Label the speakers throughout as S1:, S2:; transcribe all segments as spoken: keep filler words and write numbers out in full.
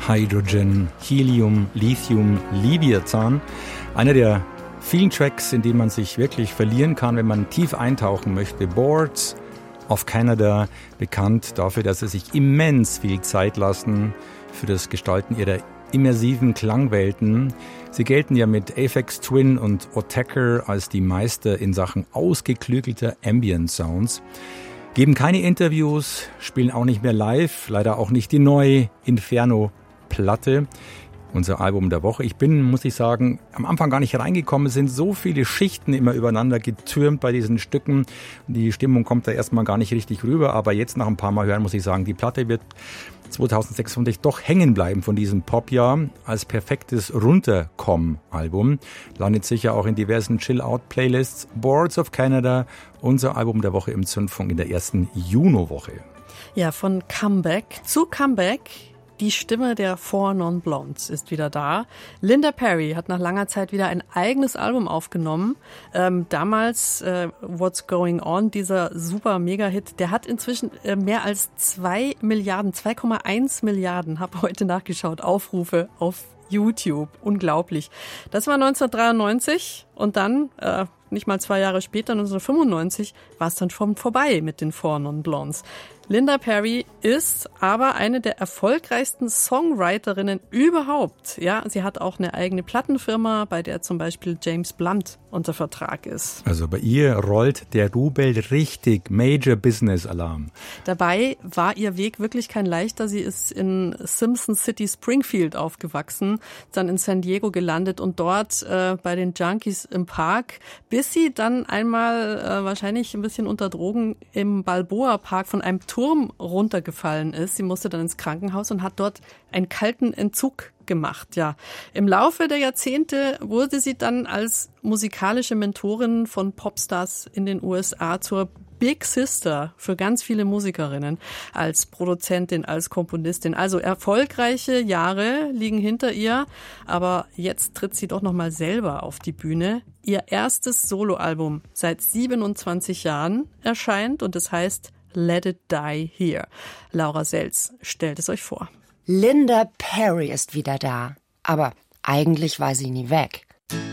S1: Hydrogen, Helium, Lithium, Leviathan. Einer der vielen Tracks, in denen man sich wirklich verlieren kann, wenn man tief eintauchen möchte. Boards of Canada, bekannt dafür, dass sie sich immens viel Zeit lassen für das Gestalten ihrer immersiven Klangwelten. Sie gelten ja mit Aphex Twin und Autechre als die Meister in Sachen ausgeklügelter Ambient Sounds. Geben keine Interviews, spielen auch nicht mehr live, leider auch nicht die neue Inferno-Platte. Unser Album der Woche. Ich bin, muss ich sagen, am Anfang gar nicht reingekommen. Es sind so viele Schichten immer übereinander getürmt bei diesen Stücken. Die Stimmung kommt da erstmal gar nicht richtig rüber. Aber jetzt nach ein paar Mal hören, muss ich sagen, die Platte wird zweitausendsechs doch hängen bleiben von diesem Popjahr als perfektes Runterkommen-Album. Landet sicher auch in diversen Chill-Out-Playlists. Boards of Canada, unser Album der Woche im Zündfunk in der ersten Juno-Woche.
S2: Ja, von Comeback zu Comeback. Die Stimme der Four Non Blondes ist wieder da. Linda Perry hat nach langer Zeit wieder ein eigenes Album aufgenommen. Ähm, damals äh, What's Going On, dieser super Mega-Hit, der hat inzwischen äh, mehr als zwei Milliarden, zwei Komma eins Milliarden, habe heute nachgeschaut, Aufrufe auf YouTube. Unglaublich. Das war neunzehnhundertdreiundneunzig und dann, äh, nicht mal zwei Jahre später, neunzehnhundertfünfundneunzig, war es dann schon vorbei mit den Four Non Blondes. Linda Perry ist aber eine der erfolgreichsten Songwriterinnen überhaupt. Ja, sie hat auch eine eigene Plattenfirma, bei der zum Beispiel James Blunt unter Vertrag ist.
S1: Also bei ihr rollt der Rubel richtig, Major Business Alarm.
S2: Dabei war ihr Weg wirklich kein leichter. Sie ist in Simpson City Springfield aufgewachsen, dann in San Diego gelandet und dort äh, bei den Junkies im Park, bis sie dann einmal äh, wahrscheinlich ein bisschen unter Drogen im Balboa Park von einem Turm runtergefallen ist. Sie musste dann ins Krankenhaus und hat dort einen kalten Entzug gemacht. Ja, im Laufe der Jahrzehnte wurde sie dann als musikalische Mentorin von Popstars in den U S A zur Big Sister für ganz viele Musikerinnen, als Produzentin, als Komponistin. Also erfolgreiche Jahre liegen hinter ihr, aber jetzt tritt sie doch noch mal selber auf die Bühne. Ihr erstes Soloalbum seit siebenundzwanzig Jahren erscheint und es heißt Let It Die Here. Laura Selz stellt es euch vor.
S3: Linda Perry ist wieder da, aber eigentlich war sie nie weg.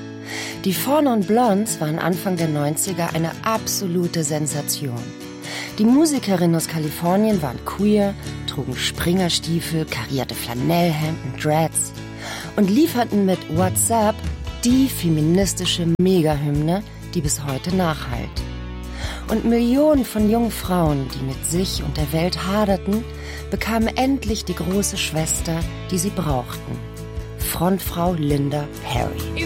S3: Die Four Non Blondes waren Anfang der neunziger eine absolute Sensation. Die Musikerinnen aus Kalifornien waren queer, trugen Springerstiefel, karierte Flanellhemden, Dreads und lieferten mit What's Up die feministische Megahymne, die bis heute nachhallt. Und Millionen von jungen Frauen, die mit sich und der Welt haderten, bekamen endlich die große Schwester, die sie brauchten. Frontfrau Linda Perry.